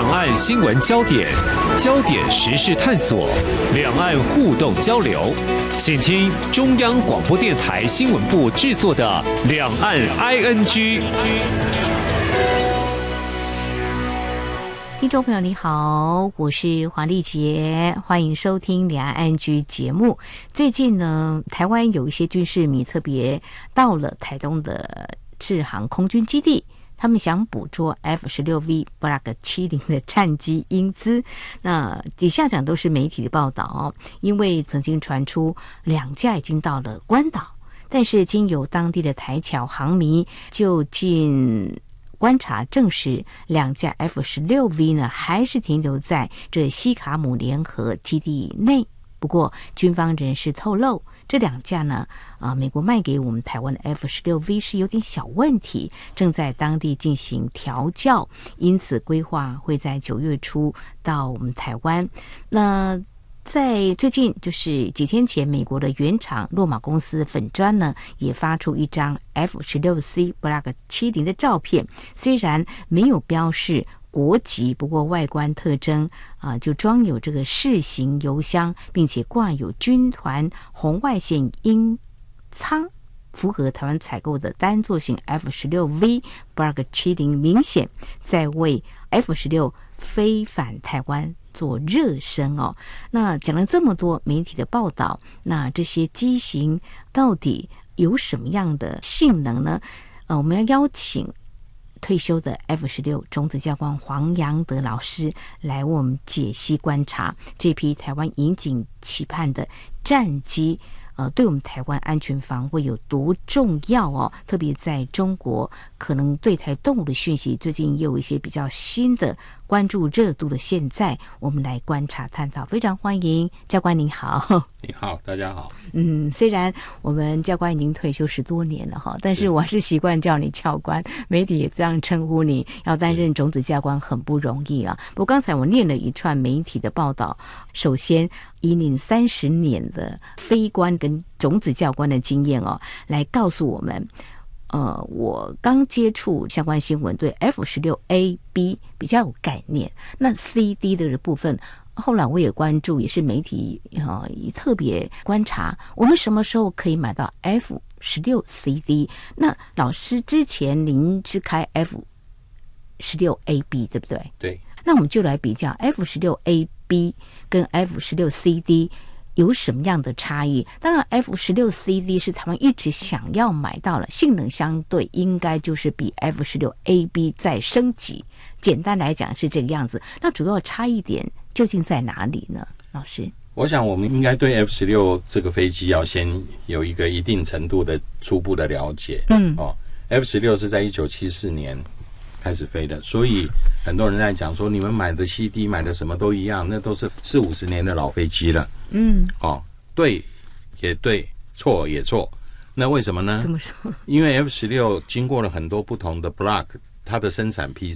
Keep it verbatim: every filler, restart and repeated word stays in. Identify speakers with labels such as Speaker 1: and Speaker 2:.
Speaker 1: 岸新闻焦点，焦点时事探索，两岸互动交流，请听中央广播电台新闻部制作的《两岸 I N G》。
Speaker 2: 听众朋友你好，我是黄丽杰，欢迎收听两岸 I N G 节目。最近呢，台湾有一些军事迷特别到了台东的志航空军基地，他们想捕捉 F 十六 V Block 七零的战机英姿。那底下讲都是媒体的报道，因为曾经传出两架已经到了关岛，但是经由当地的台侨航迷就近观察证实，两架 F 十六 V 呢还是停留在这西卡姆联合基地内。不过军方人士透露，这两架呢，呃，美国卖给我们台湾的 F 十六 V 是有点小问题，正在当地进行调校，因此规划会在九月初到我们台湾。那在最近就是几天前，美国的原厂洛马公司粉专呢也发出一张 F 十六 C Block 七零的照片，虽然没有标示国籍，不过外观特征啊、呃，就装有这个式型油箱，并且挂有军团红外线鹰舱，符合台湾采购的单座型 F 十六 V Block 七零，明显在为 F 十六飞返台湾做热身哦。那讲了这么多媒体的报道，那这些机型到底有什么样的性能呢？呃，我们要邀请退休的 F 十六 种子教官黄扬德老师来为我们解析观察这批台湾引颈期盼的战机，呃，对我们台湾安全防卫有多重要哦？特别在中国可能对台动武的讯息，最近也有一些比较新的关注热度的。现在我们来观察探讨，非常欢迎教官您好。
Speaker 3: 你好，大家好。
Speaker 2: 嗯，虽然我们教官已经退休十多年了哈，但是我还是习惯叫你教官，媒体也这样称呼你。要担任种子教官很不容易啊。不过刚才我念了一串媒体的报道，首先以你三十年的飞官跟种子教官的经验哦，来告诉我们。呃，我刚接触相关新闻，对 F 十六 A、B 比较有概念。那 C、D 的部分，后来我也关注，也是媒体呃特别观察，我们什么时候可以买到 F 十六 C、D？ 那老师之前您是开 F 十六 A、B 对不对？
Speaker 3: 对。
Speaker 2: 那我们就来比较 F 十六 A、B 跟 F 十六 C、D。有什么样的差异？当然 F 十六 C D 是他们一直想要买到了，性能相对应该就是比 F 十六 A B 再升级，简单来讲是这个样子。那主要差异点究竟在哪里呢？老师，
Speaker 3: 我想我们应该对 F 十六 这个飞机要先有一个一定程度的初步的了解。嗯，哦 ，F 十六 是在一九七四年开始飞的，所以很多人在讲说你们买的 C D 买的什么都一样，那都是四五十年的老飞机了。嗯，哦，对也对，错也错。那为什么呢？
Speaker 2: 怎么说？
Speaker 3: 因为 F 十六 经过了很多不同的 block， 它的生产批